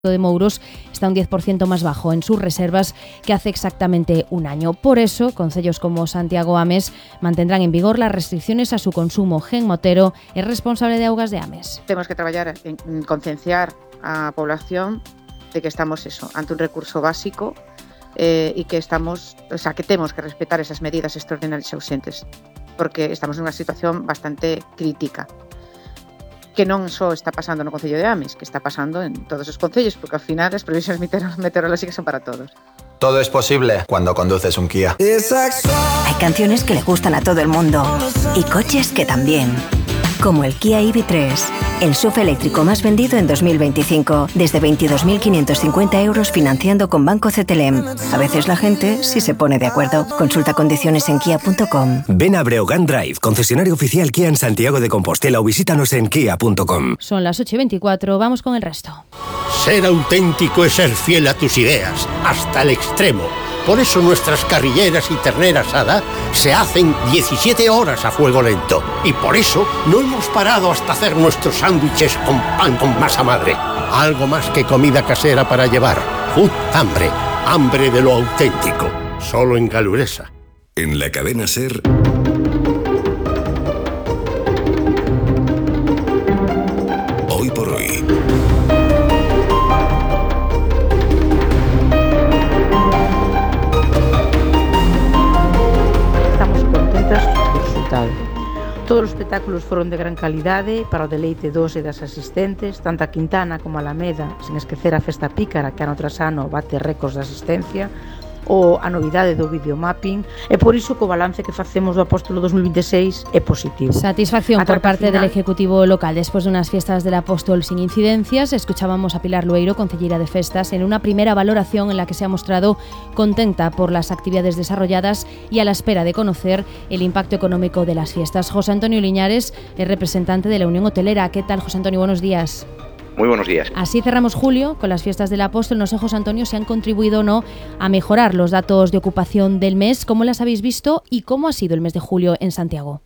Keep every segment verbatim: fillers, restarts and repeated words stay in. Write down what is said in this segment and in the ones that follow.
de Mouros está un diez por ciento más bajo en sus reservas que hace exactamente un año. Por eso, concellos como Santiago Ames mantendrán en vigor las restricciones a su consumo. Gen Motero es responsable de Augas de Ames. Tenemos que traballar en concienciar a población de que estamos eso, ante un recurso básico eh, e que estamos, o sea, que temos que respetar esas medidas extraordinarias e ausentes, porque estamos nunha situación bastante crítica, que non só está pasando no Concello de Ames, que está pasando en todos os concellos, porque ao final as previsións meteorológicas son para todos. Todo es posible cuando conduces un Kia. Hay canciones que le gustan a todo el mundo y coches que también. Como el Kia E V tres, el S U V eléctrico más vendido en dos mil veinticinco, desde veintidós mil quinientos cincuenta euros financiando con Banco C T L M. A veces la gente sí se pone de acuerdo. Consulta condiciones en kia punto com. Ven a Breogán Drive, concesionario oficial Kia en Santiago de Compostela, o visítanos en kia punto com. Son las ocho y veinticuatro, vamos con el resto. Ser auténtico es ser fiel a tus ideas, hasta el extremo. Por eso nuestras carrilleras y ternera asada se hacen diecisiete horas a fuego lento. Y por eso no hemos parado hasta hacer nuestros sándwiches con pan con masa madre. Algo más que comida casera para llevar. Food Hambre. Hambre de lo auténtico. Solo en Galuresa. En la cadena SER... Hoy por hoy. Todos os espectáculos foron de gran calidade para o deleite dos e das asistentes, tanto a Quintana como a Alameda, sen esquecer a Festa Pícara, que ano tras ano bate récords de asistencia, ou a novidade do videomapping, e por iso que o balance que facemos do Apóstolo dos mil veintiséis é positivo. Satisfacción por parte del Ejecutivo local después de unas fiestas del Apóstol sin incidencias. Escuchábamos a Pilar Lueiro, concellera de Festas, en una primera valoración en la que se ha mostrado contenta por las actividades desarrolladas y a la espera de conocer el impacto económico de las fiestas. José Antonio Liñares es representante de la Unión Hotelera. ¿Qué tal, José Antonio? Buenos días. Muy buenos días. Así cerramos julio con las fiestas del Apóstol. No sé, José Antonio, si han contribuido o no a mejorar los datos de ocupación del mes. ¿Cómo las habéis visto y cómo ha sido el mes de julio en Santiago?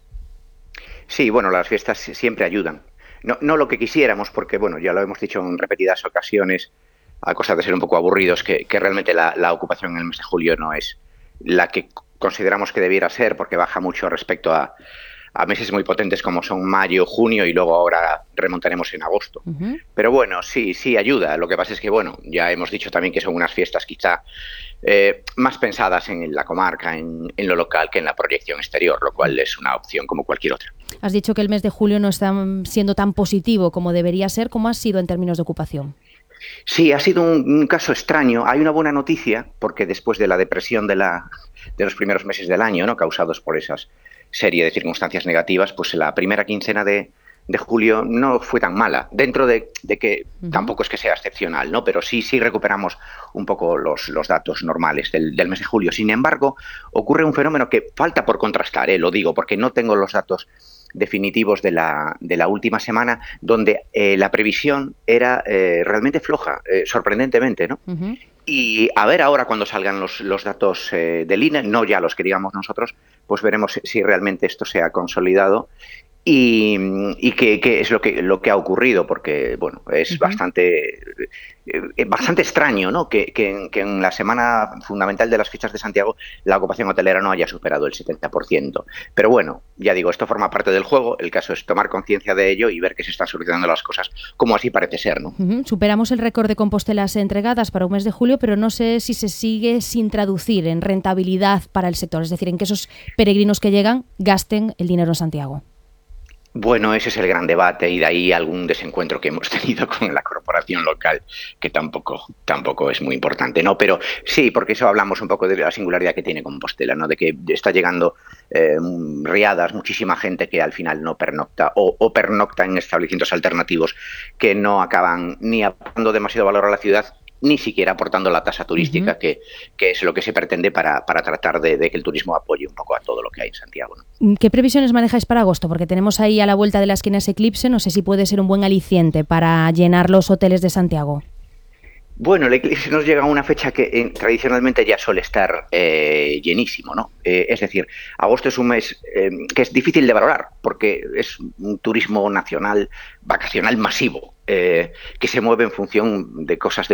Sí, bueno, las fiestas siempre ayudan. No, no lo que quisiéramos, porque bueno, ya lo hemos dicho en repetidas ocasiones, a costa de ser un poco aburridos, que, que realmente la, la ocupación en el mes de julio no es la que consideramos que debiera ser, porque baja mucho respecto a a meses muy potentes como son mayo, junio y luego ahora remontaremos en agosto. Uh-huh. Pero bueno, sí, sí ayuda. Lo que pasa es que, bueno, ya hemos dicho también que son unas fiestas quizá eh, más pensadas en la comarca, en, en lo local, que en la proyección exterior, lo cual es una opción como cualquier otra. Has dicho que el mes de julio no está siendo tan positivo como debería ser. ¿Cómo ha sido en términos de ocupación? Sí, ha sido un, un caso extraño. Hay una buena noticia, porque después de la depresión de, la, de los primeros meses del año, ¿no?, causados por esas serie de circunstancias negativas, pues la primera quincena de, de julio no fue tan mala, dentro de, de que uh-huh. tampoco es que sea excepcional, ¿no? Pero sí, sí recuperamos un poco los, los datos normales del, del mes de julio. Sin embargo, ocurre un fenómeno que falta por contrastar, ¿eh? Lo digo, porque no tengo los datos definitivos de la, de la última semana, donde eh, la previsión era eh, realmente floja, eh, sorprendentemente, ¿no? Uh-huh. Y a ver ahora cuando salgan los, los datos eh, del I N E, no ya los que digamos nosotros, pues veremos si realmente esto se ha consolidado y, y qué, qué es lo que, lo que ha ocurrido, porque bueno, es uh-huh. bastante, eh, bastante extraño, ¿no?, que, que, que en la semana fundamental de las fiestas de Santiago la ocupación hotelera no haya superado el setenta por ciento. Pero bueno, ya digo, esto forma parte del juego, el caso es tomar conciencia de ello y ver que se están solucionando las cosas, como así parece ser, ¿no? Uh-huh. Superamos el récord de Compostelas entregadas para un mes de julio, pero no sé si se sigue sin traducir en rentabilidad para el sector, es decir, en que esos peregrinos que llegan gasten el dinero en Santiago. Bueno, ese es el gran debate y de ahí algún desencuentro que hemos tenido con la corporación local, que tampoco tampoco es muy importante, ¿no? Pero sí, porque eso hablamos un poco de la singularidad que tiene Compostela, ¿no? De que está llegando eh, riadas, muchísima gente que al final no pernocta o, o pernocta en establecimientos alternativos que no acaban ni aportando demasiado valor a la ciudad, ni siquiera aportando la tasa turística, uh-huh. que, que es lo que se pretende para, para tratar de, de que el turismo apoye un poco a todo lo que hay en Santiago, ¿no? ¿Qué previsiones manejáis para agosto? Porque tenemos ahí a la vuelta de la esquina ese eclipse, no sé si puede ser un buen aliciente para llenar los hoteles de Santiago. Bueno, el eclipse nos llega a una fecha que eh, tradicionalmente ya suele estar eh, llenísimo, ¿no? Eh, es decir, agosto es un mes eh, que es difícil de valorar porque es un turismo nacional, vacacional masivo, eh, que se mueve en función de cosas de